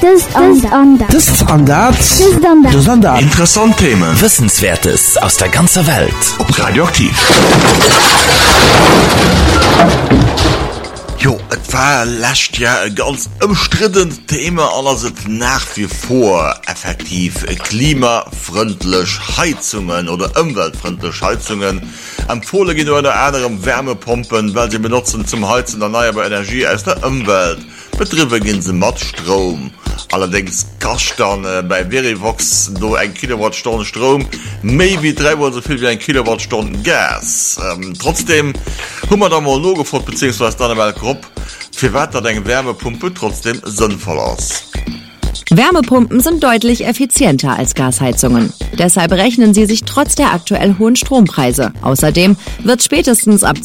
Interessant Themen. Wissenswertes aus der ganzen Welt. Auf Radioaktiv. Jo, es war letztes Jahr ein ganz umstrittenes Thema, alles nach wie vor effektiv klimafreundliche Heizungen oder umweltfreundliche Heizungen. Empfohlen gehen unter anderem Wärmepumpen, weil sie benutzen zum Heizen erneuerbare Energie aus der Umwelt. Betriebe gehen sie mit Strom. Allerdings kostet dann bei Verivox nur 1 Kilowattstunde Strom mehr wie 3-mal so viel wie 1 Kilowattstunde Gas. Trotzdem haben wir da mal noch gefragt, beziehungsweise dann einmal grob, für was da deine Wärmepumpe trotzdem sinnvoll ist. Wärmepumpen sind deutlich effizienter als Gasheizungen. Deshalb rechnen sie sich trotz der aktuell hohen Strompreise. Außerdem wird spätestens ab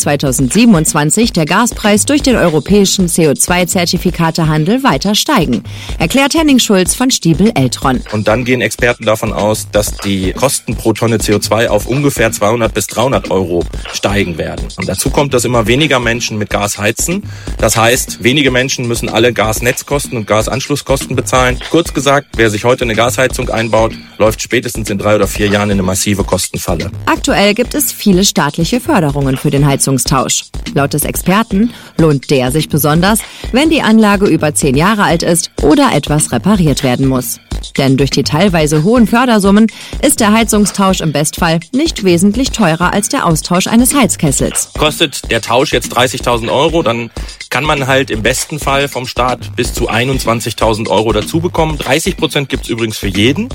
2027 der Gaspreis durch den europäischen CO2-Zertifikatehandel weiter steigen, erklärt Henning Schulz von Stiebel Eltron. Und dann gehen Experten davon aus, dass die Kosten pro Tonne CO2 auf ungefähr 200 bis 300 Euro steigen werden. Und dazu kommt, dass immer weniger Menschen mit Gas heizen. Das heißt, wenige Menschen müssen alle Gasnetzkosten und Gasanschlusskosten bezahlen. Kurz gesagt, wer sich heute eine Gasheizung einbaut, läuft spätestens in 3 oder 4 Jahren in eine massive Kostenfalle. Aktuell gibt es viele staatliche Förderungen für den Heizungstausch. Laut des Experten lohnt der sich besonders, wenn die Anlage über 10 Jahre alt ist oder etwas repariert werden muss. Denn durch die teilweise hohen Fördersummen ist der Heizungstausch im Bestfall nicht wesentlich teurer als der Austausch eines Heizkessels. Kostet der Tausch jetzt 30.000 Euro, dann kann man halt im besten Fall vom Staat bis zu 21.000 Euro dazu bekommen. 30% gibt's übrigens für jeden.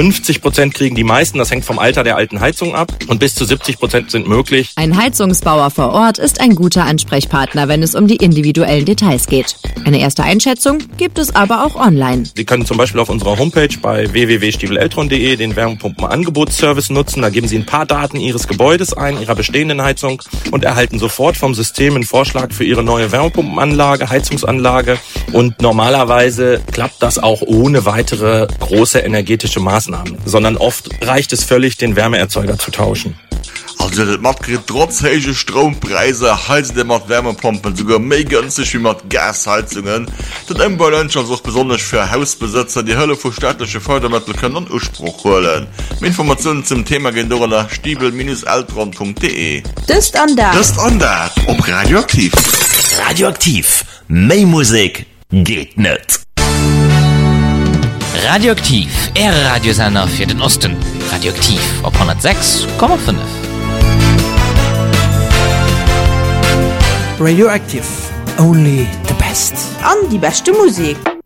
50% kriegen die meisten, das hängt vom Alter der alten Heizung ab. Und bis zu 70% sind möglich. Ein Heizungsbauer vor Ort ist ein guter Ansprechpartner, wenn es um die individuellen Details geht. Eine erste Einschätzung gibt es aber auch online. Sie können zum Beispiel auf unserer Homepage bei www.stiebeleltron.de den Wärmepumpenangebotsservice nutzen. Da geben Sie ein paar Daten Ihres Gebäudes ein, Ihrer bestehenden Heizung und erhalten sofort vom System einen Vorschlag für Ihre neue Wärmepumpenanlage, Heizungsanlage. Und normalerweise klappt das auch ohne weitere große energetische Maßnahmen, sondern oft reicht es völlig, den Wärmeerzeuger zu tauschen. Also das macht trotz hoher Strompreise heizt der mit Wärmepumpen sogar mehr günstig wie mit Gasheizungen. Das Umweltschutz ist auch besonders für Hausbesitzer, die Hölle für staatliche Fördermittel können in Anspruch holen. Mehr Informationen zum Thema gehen durch nach stiebel-eltron.de. Das ist anders. Ob Radioaktiv. Radioaktiv. Mehr Musik geht nicht. Radioaktiv. Radiosender für den Osten. Radioaktiv auf 106,5. Radioactive, only the best. An die beste Musik.